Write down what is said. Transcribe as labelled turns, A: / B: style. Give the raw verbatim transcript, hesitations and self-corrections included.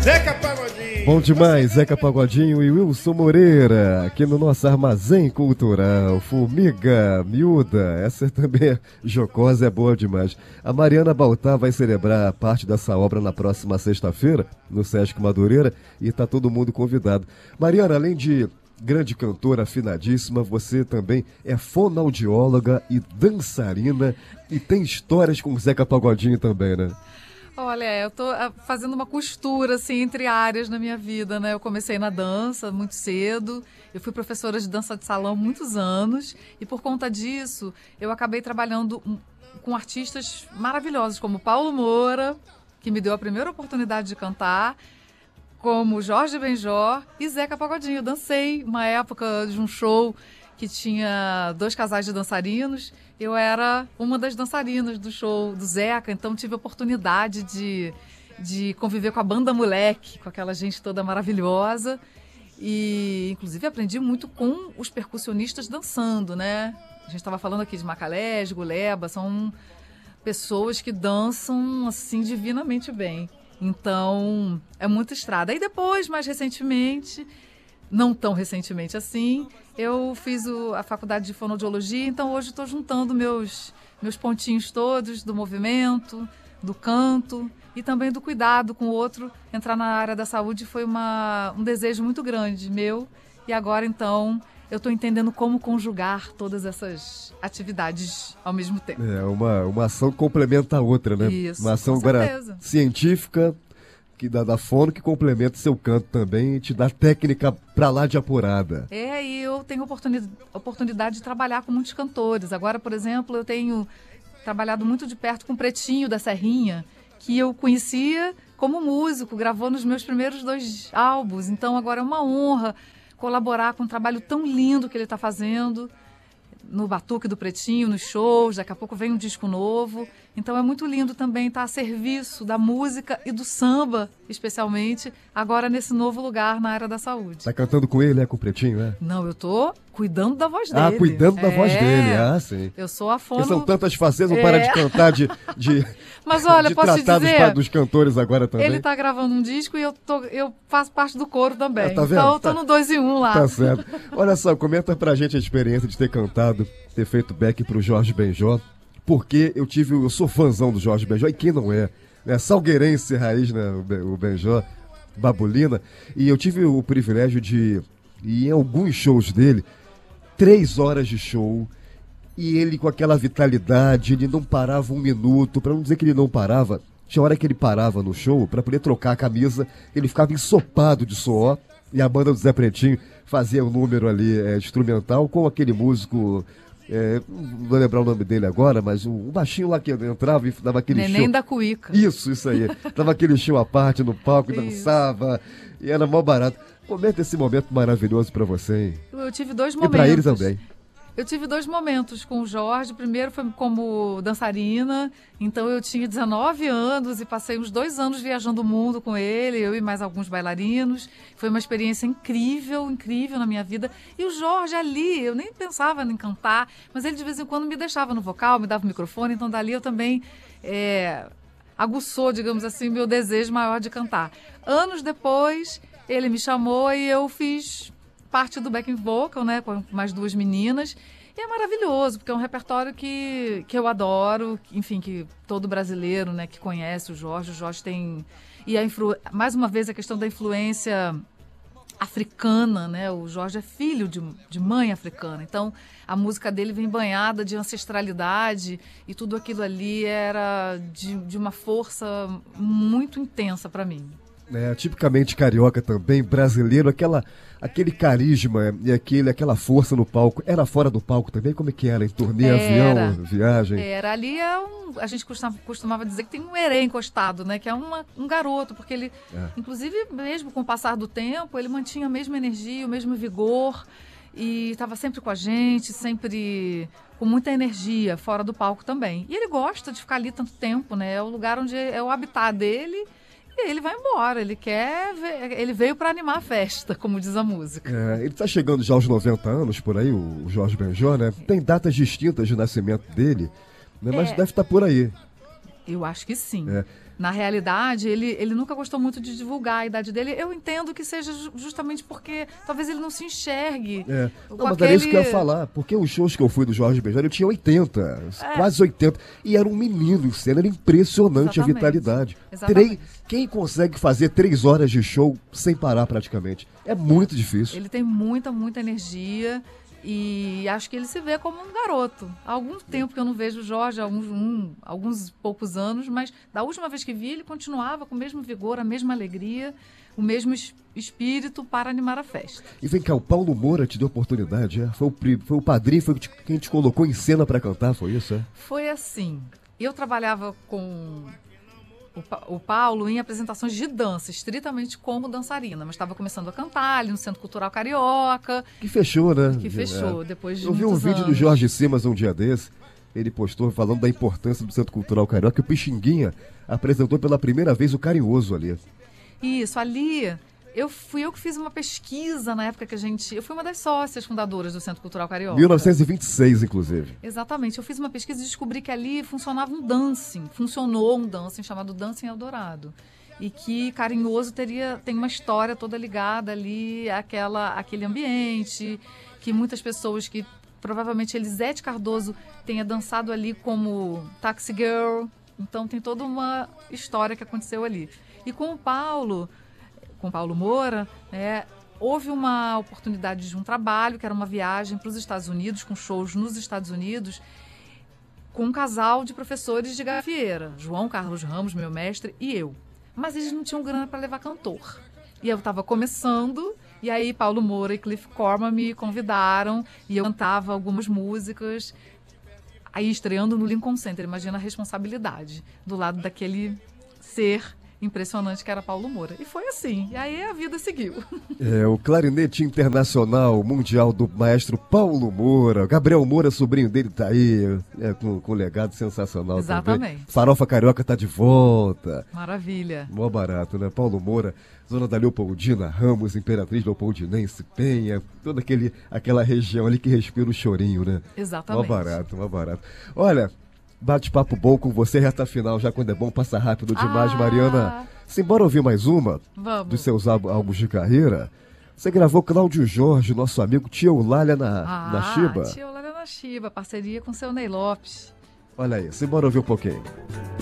A: Zeca Pagodinho.
B: Bom demais, Zeca Pagodinho e Wilson Moreira, aqui no nosso Armazém Cultural. Formiga Miúda, essa também é jocosa, é boa demais. A Mariana Baltar vai celebrar parte dessa obra na próxima sexta-feira, no Sesc Madureira, e está todo mundo convidado. Mariana, além de grande cantora, afinadíssima, você também é fonoaudióloga e dançarina e tem histórias com o Zeca Pagodinho também, né?
C: Olha, eu tô fazendo uma costura, assim, entre áreas na minha vida, né? Eu comecei na dança muito cedo, eu fui professora de dança de salão muitos anos, e por conta disso, eu acabei trabalhando com artistas maravilhosos, como Paulo Moura, que me deu a primeira oportunidade de cantar, como Jorge Benjor e Zeca Pagodinho. Eu dancei uma época de um show que tinha dois casais de dançarinos. Eu era uma das dançarinas do show do Zeca, então tive a oportunidade de, de conviver com a banda Moleque, com aquela gente toda maravilhosa. E, inclusive, aprendi muito com os percussionistas dançando, né? A gente estava falando aqui de Macalés, Guleba, são pessoas que dançam, assim, divinamente bem. Então, é muita estrada. E depois, mais recentemente, não tão recentemente assim, eu fiz o, a faculdade de fonoaudiologia, então hoje estou juntando meus, meus pontinhos todos do movimento, do canto e também do cuidado com o outro. Entrar na área da saúde foi uma, um desejo muito grande meu, e agora então eu estou entendendo como conjugar todas essas atividades ao mesmo tempo.
B: É, uma, uma ação complementa a outra, né?
C: Isso,
B: uma ação
C: com
B: agora
C: certeza.
B: científica, que dá da fono, que complementa seu canto também e te dá técnica pra lá de apurada.
C: É, e eu tenho oportunidade, oportunidade de trabalhar com muitos cantores. Agora, por exemplo, eu tenho trabalhado muito de perto com o Pretinho da Serrinha, que eu conhecia como músico, gravou nos meus primeiros dois álbuns. Então, agora é uma honra colaborar com um trabalho tão lindo que ele está fazendo no Batuque do Pretinho, nos shows. Daqui a pouco vem um disco novo. Então é muito lindo também estar a serviço da música e do samba, especialmente, agora nesse novo lugar na área da saúde.
B: Tá cantando com ele, é com o Pretinho, é?
C: Não, eu tô cuidando da voz dele.
B: Ah, cuidando da
C: é,
B: voz dele, ah, sim.
C: Eu sou a fono...
B: Porque são tantas facetas, não
C: é.
B: para de cantar, de, de,
C: Mas olha,
B: de
C: posso te
B: tratar
C: dizer,
B: dos, dos cantores agora também.
C: Ele tá gravando um disco e eu, tô, eu faço parte do coro também.
B: Ah, tá vendo?
C: Então eu tô
B: Tá.
C: no dois em um lá.
B: Tá certo. Olha só, comenta pra gente a experiência de ter cantado, ter feito back pro Jorge Benjor, porque eu tive, eu sou fãzão do Jorge Benjor, e quem não é? Né? Salgueirense raiz, né? O Benjor, Babulina, e eu tive o privilégio de ir em alguns shows dele, três horas de show, e ele com aquela vitalidade, ele não parava um minuto, pra não dizer que ele não parava, tinha hora que ele parava no show pra poder trocar a camisa, ele ficava ensopado de suor, e a banda do Zé Pretinho fazia um número ali é, instrumental com aquele músico, é, não vou lembrar o nome dele agora, mas um, um baixinho lá que entrava e dava aquele
C: Neném
B: show.
C: da Cuíca.
B: Isso, isso aí. Dava aquele show à parte no palco,
C: Isso.
B: dançava, e era mó barato. Comenta esse momento maravilhoso pra você, hein?
C: Eu tive dois
B: E
C: momentos.
B: pra ele também.
C: Eu tive dois momentos com o Jorge. Primeiro foi como dançarina, então eu tinha dezenove anos e passei uns dois anos viajando o mundo com ele, eu e mais alguns bailarinos. Foi uma experiência incrível, incrível na minha vida. E o Jorge ali, eu nem pensava em cantar, mas ele de vez em quando me deixava no vocal, me dava o microfone, então dali eu também é, aguçou, digamos assim, meu desejo maior de cantar. Anos depois, ele me chamou e eu fiz parte do backing vocal, né, com mais duas meninas, e é maravilhoso, porque é um repertório que, que eu adoro, enfim, que todo brasileiro, né, que conhece o Jorge, o Jorge tem, e a influ... mais uma vez a questão da influência africana, né, o Jorge é filho de, de mãe africana, então a música dele vem banhada de ancestralidade, e tudo aquilo ali era de, de uma força muito intensa para mim.
B: É, tipicamente carioca também, brasileiro, aquela, aquele carisma e aquele, aquela força no palco. Era fora do palco também? Como é que era? Em turnê,
C: Era.
B: avião, viagem?
C: Era, ali é um, a gente costumava, costumava dizer que tem um herê encostado, né? Que é uma, um garoto, porque ele,
B: É.
C: inclusive mesmo com o passar do tempo, ele mantinha a mesma energia, o mesmo vigor, e estava sempre com a gente, sempre com muita energia, fora do palco também. E ele gosta de ficar ali tanto tempo, né? É o lugar onde é o habitat dele. E ele vai embora, ele quer ver, ele veio para animar a festa, como diz a música.
B: É, ele está chegando já aos noventa anos, por aí, o Jorge Benjor, né? Tem datas distintas de nascimento dele, né? Mas
C: É.
B: deve estar por aí.
C: Eu acho que sim.
B: É.
C: Na realidade, ele, ele nunca gostou muito de divulgar a idade dele. Eu entendo que seja ju- justamente porque talvez ele não se enxergue.
B: É.
C: com
B: Não, mas
C: aquele...
B: era isso que eu ia falar, porque os shows que eu fui do Jorge Benjor, eu tinha oitenta,
C: É.
B: quase oitenta, e era um menino em cena, era impressionante a
C: Exatamente.
B: vitalidade.
C: Exatamente.
B: Três, quem consegue fazer três horas de show sem parar praticamente? É muito difícil.
C: Ele tem muita, muita energia e acho que ele se vê como um garoto. Há algum tempo que eu não vejo o Jorge, há alguns, um, alguns poucos anos, mas da última vez que vi, ele continuava com o mesmo vigor, a mesma alegria, o mesmo es- espírito para animar a festa.
B: E vem cá, o Paulo Moura te deu oportunidade, é? Foi o, pri- foi o padrinho, foi te- quem te colocou em cena pra cantar, foi isso, é?
C: Foi assim, eu trabalhava com o, Pa- o Paulo em apresentações de dança, estritamente como dançarina, mas estava começando a cantar ali no Centro Cultural Carioca,
B: Que fechou, né?
C: que fechou
B: É.
C: depois de
B: Eu vi um
C: muitos
B: vídeo do
C: anos.
B: Jorge Simas um dia desse, ele postou falando da importância do Centro Cultural Carioca, que o Pixinguinha apresentou pela primeira vez o Carinhoso ali.
C: Isso, ali, eu fui eu que fiz uma pesquisa na época que a gente... Eu fui uma das sócias fundadoras do Centro Cultural Carioca.
B: mil novecentos e vinte e seis, inclusive.
C: Exatamente, eu fiz uma pesquisa e descobri que ali funcionava um dancing, funcionou um dancing chamado Dancing Eldorado. E que Carinhoso teria, tem uma história toda ligada ali àquela, àquele ambiente, que muitas pessoas que... Provavelmente Elisete Cardoso tenha dançado ali como Taxi Girl. Então tem toda uma história que aconteceu ali. E com o Paulo, com o Paulo Moura, né, houve uma oportunidade de um trabalho, que era uma viagem para os Estados Unidos, com shows nos Estados Unidos, com um casal de professores de gafieira, João Carlos Ramos, meu mestre, e eu. Mas eles não tinham grana para levar cantor. E eu estava começando, e aí Paulo Moura e Cliff Corman me convidaram, e eu cantava algumas músicas, aí estreando no Lincoln Center. Imagina a responsabilidade do lado daquele ser impressionante que era Paulo Moura. E foi assim, e aí a vida seguiu.
B: É, o clarinete internacional mundial do maestro Paulo Moura. Gabriel Moura, sobrinho dele, tá aí, é, com, com um legado sensacional também.
C: Exatamente.
B: Farofa Carioca tá de volta.
C: Maravilha.
B: Mó barato, né? Paulo Moura, zona da Leopoldina, Ramos, Imperatriz Leopoldinense, Penha, toda aquele, aquela região ali que respira o chorinho, né?
C: Exatamente.
B: Mó barato, mó barato. Olha, bate-papo bom com você, reta final, já quando é bom, passa rápido demais,
C: Ah.
B: Mariana. Simbora ouvir mais uma
C: Vamos.
B: dos seus álbum- álbuns de carreira. Você gravou Cláudio Jorge, nosso amigo Tia Eulália na,
C: Ah,
B: na Chiba.
C: Tia Eulália na Chiba, parceria com o seu Ney Lopes.
B: Olha aí, simbora ouvir um pouquinho.